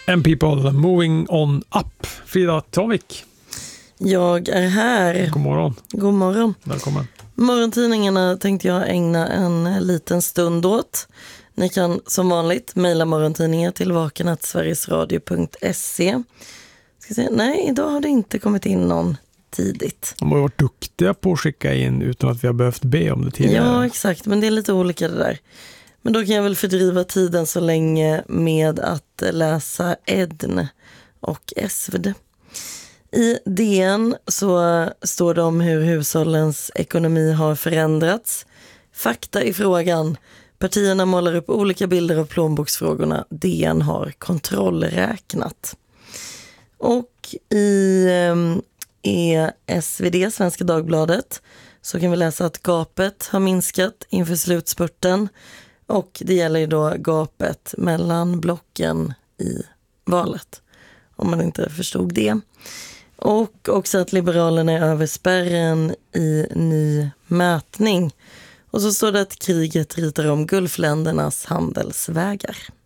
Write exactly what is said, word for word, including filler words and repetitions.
And people moving on up. Frida Tavik. Jag är här. God morgon. God morgon. Välkommen. Morgontidningarna tänkte jag ägna en liten stund åt. Ni kan som vanligt mejla morgontidningar till vaken at sverigesradio punkt se. Ska se. Nej, idag har det inte kommit in någon tidigt. De har varit duktiga på att skicka in utan att vi har behövt be om det tidigare. Ja, exakt. Men det är lite olika det där. Men då kan jag väl fördriva tiden så länge med att läsa Edn och S V D. I D N så står det om hur hushållens ekonomi har förändrats. Fakta i frågan. Partierna målar upp olika bilder av plånboksfrågorna. D N har kontrollräknat. Och i eh, S V D, Svenska Dagbladet, så kan vi läsa att gapet har minskat inför slutspurten. Och det gäller ju då gapet mellan blocken i valet. Om man inte förstod det. Och också att Liberalerna är över spärren i ny mätning. Och så står det att kriget ritar om Gulfländernas handelsvägar.